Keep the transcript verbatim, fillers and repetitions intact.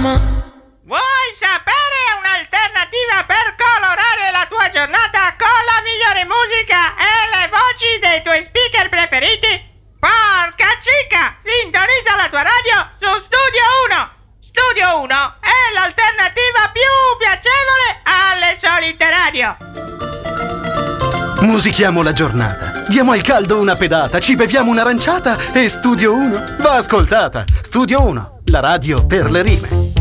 chiama. Vuoi sapere un'alternativa per colorare la tua giornata con la migliore musica e le voci dei tuoi speaker preferiti? Porca cica! Sintonizza la tua radio su Studio uno! Studio uno è l'alternativa più piacevole alle solite radio! Musichiamo la giornata, diamo al caldo una pedata, ci beviamo un'aranciata e Studio uno va ascoltata. Studio uno, la radio per le rime.